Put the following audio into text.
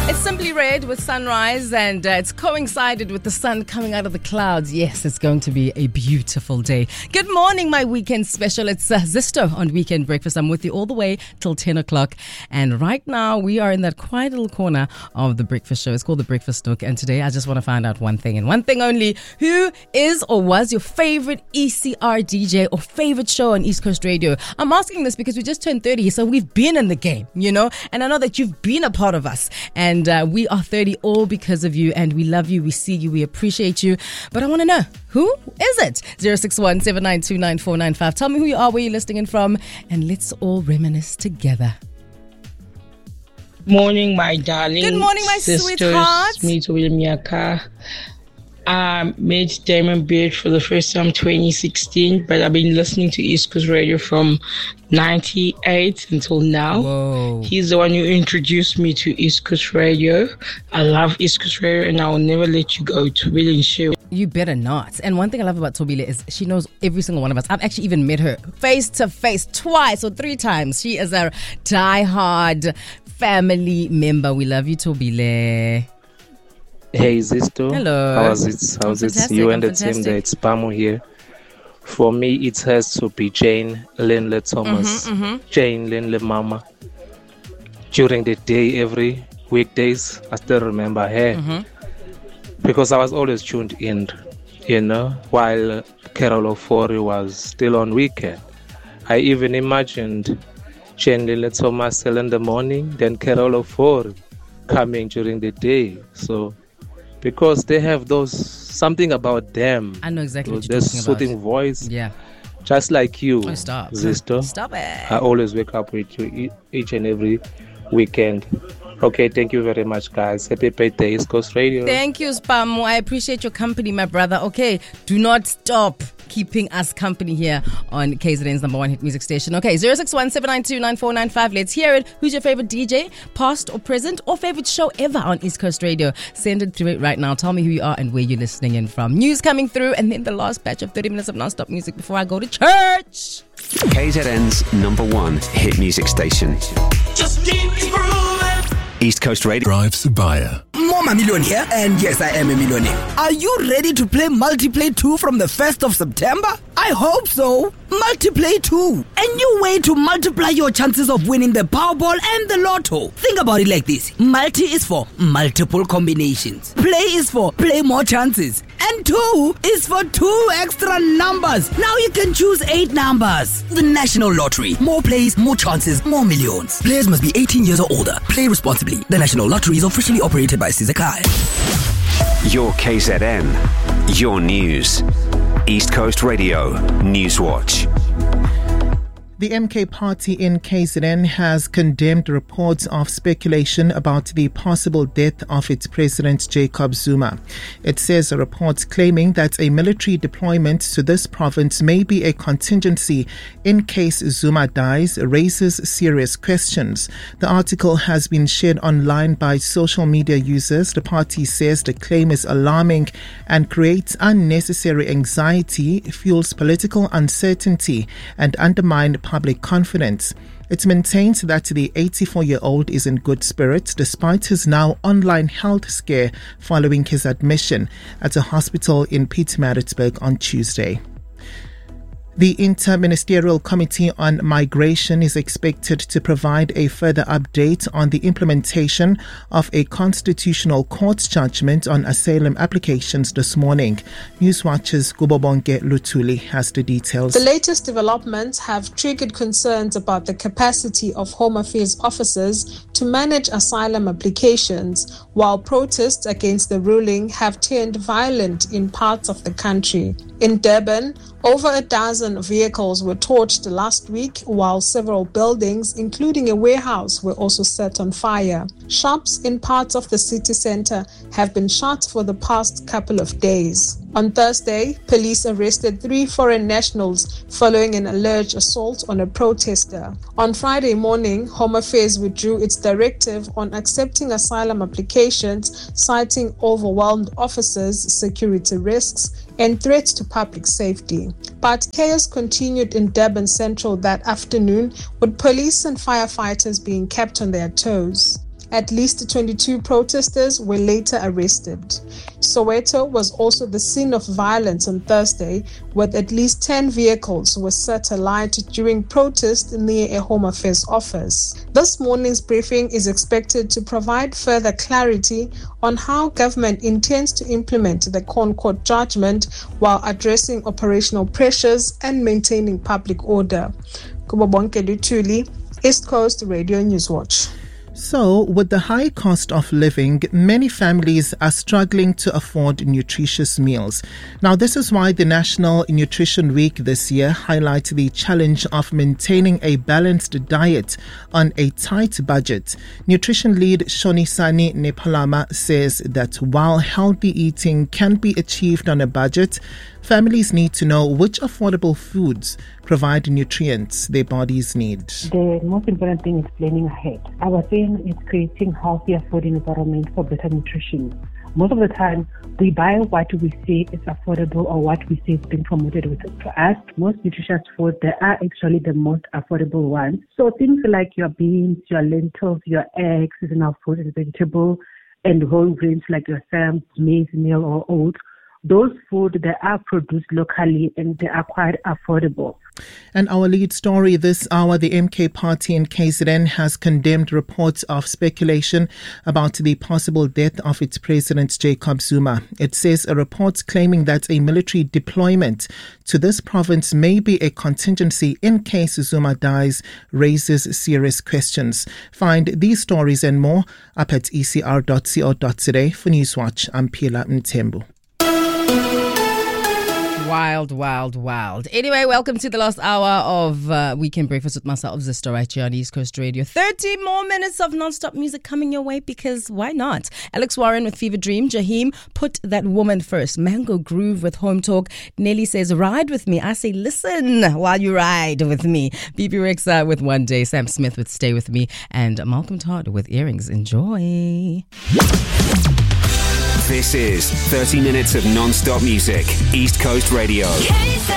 It's Simply Red with Sunrise, and it's coincided with the sun coming out of the clouds. Yes, it's going to be a beautiful day. Good morning, my weekend special. It's Zisto on Weekend Breakfast. I'm with you all the way till 10 o'clock. And right now, we are in that quiet little corner of the breakfast show. It's called the Breakfast Nook. And today, I just want to find out one thing and one thing only. Who is or was your favorite ECR DJ or favorite show on East Coast Radio? I'm asking this because we just turned 30, so we've been in the game, you know? And I know that you've been a part of us. And we are 30 all because of you, and we love you, we see you, we appreciate you. But I want to know, who is it? 061-792-9495. Tell me who you are, where you're listening in from, and let's all reminisce together. Morning, my darling. Good morning, my sisters. sweetheart. Me to William Yaka. I met Diamond Beard for the first time 2016, but I've been listening to East Coast Radio from 98 until now. Whoa. He's the one who introduced me to East Coast Radio. I love East Coast Radio, and I will never let you go. To William Show. You better not. And one thing I love about Tobile is she knows every single one of us. I've actually even met her face to face twice or three times. She is a diehard family member. We love you, Tobile. Hey Zisto, hello. How's it? You and the team there, it's Pamo here. For me, it has to be Jane Linley Thomas, Jane Linley Mama. During the day, every weekdays, I still remember her because I was always tuned in, you know, while Carol Ofori was still on weekend. I even imagined Jane Linley Thomas still in the morning, then Carol Ofori coming during the day. So because they have something about them. I know exactly what you're their talking about. soothing voice. Yeah. Just like you, Oh, stop. Zisto. Stop it. I always wake up with you each and every weekend. Okay, thank you very much, guys. Happy birthday, East Coast Radio. Thank you, Spamo. I appreciate your company, my brother. Okay, do not stop keeping us company here on KZN's number one hit music station. Okay, 061-792-9495. Let's hear it. Who's your favorite DJ, past or present, or favorite show ever on East Coast Radio? Send it through it right now. Tell me who you are and where you're listening in from. News coming through, and then the last batch of 30 minutes of non-stop music before I go to church. KZN's number one hit music station. Just keep it grooving. East Coast Radio. Drive Subaya. Mama Million here, and yes, I am a millionaire. Are you ready to play Multiplay 2 from the 1st of September? I hope so. Multiplay 2. A new way to multiply your chances of winning the Powerball and the Lotto. Think about it like this. Multi is for multiple combinations. Play is for play more chances. And 2 is for 2 extra numbers. Now you can choose 8 numbers. The National Lottery. More plays, more chances, more millions. Players must be 18 years or older. Play responsibly. The National Lottery is officially operated by Sizakai. Your KZN. Your news. East Coast Radio News Watch. The MK party in KZN has condemned reports of speculation about the possible death of its president, Jacob Zuma. It says a report claiming that a military deployment to this province may be a contingency in case Zuma dies raises serious questions. The article has been shared online by social media users. The party says the claim is alarming and creates unnecessary anxiety, fuels political uncertainty, and undermines public confidence. It maintains that the 84-year-old is in good spirits despite his now online health scare following his admission at a hospital in Pietermaritzburg on Tuesday. The Inter-Ministerial Committee on Migration is expected to provide a further update on the implementation of a constitutional court judgment on asylum applications this morning. Newswatch's Gubobonke Lutuli has the details. The latest developments have triggered concerns about the capacity of Home Affairs officers to manage asylum applications, while protests against the ruling have turned violent in parts of the country. In Durban, over a dozen vehicles were torched last week, while several buildings, including a warehouse, were also set on fire. Shops in parts of the city center have been shut for the past couple of days. On Thursday, police arrested 3 foreign nationals following an alleged assault on a protester. On Friday morning, Home Affairs withdrew its directive on accepting asylum applications, citing overwhelmed officers, security risks, and threats to public safety. But chaos continued in Durban Central that afternoon, with police and firefighters being kept on their toes. At least 22 protesters were later arrested. Soweto was also the scene of violence on Thursday, with at least 10 vehicles were set alight during protests near a Home Affairs office. This morning's briefing is expected to provide further clarity on how government intends to implement the ConCourt judgment while addressing operational pressures and maintaining public order. Kubobonke Lutuli, East Coast Radio Newswatch. So, with the high cost of living, many families are struggling to afford nutritious meals. Now, this is why the National Nutrition Week this year highlights the challenge of maintaining a balanced diet on a tight budget. Nutrition lead Shonisani Nepalama says that while healthy eating can be achieved on a budget, families need to know which affordable foods provide nutrients their bodies need. The most important thing is planning ahead. Our thing is creating healthier food environment for better nutrition. Most of the time, we buy what we say is affordable or what we say is being promoted with. For us, most nutritious food, they are actually the most affordable ones. So things like your beans, your lentils, your eggs, seasonal fruit and vegetable, and whole grains like your yams, maize meal or oats, those food, they are produced locally and they are quite affordable. And our lead story this hour, the MK party in KZN has condemned reports of speculation about the possible death of its president, Jacob Zuma. It says a report claiming that a military deployment to this province may be a contingency in case Zuma dies raises serious questions. Find these stories and more up at ecr.co.za. For Newswatch, I'm Pila Mtembu. Wild, wild, wild. Anyway, welcome to the last hour of Weekend Breakfast with myself, Zisto, right here on East Coast Radio. 30 more minutes of non-stop music coming your way because why not? Alex Warren with Fever Dream. Jaheim, Put That Woman First. Mango Groove with Home Talk. Nelly says, ride with me. I say, listen while you ride with me. BB Rexa with One Day. Sam Smith with Stay With Me. And Malcolm Todd with Earrings. Enjoy. This is 30 minutes of non-stop music. East Coast Radio.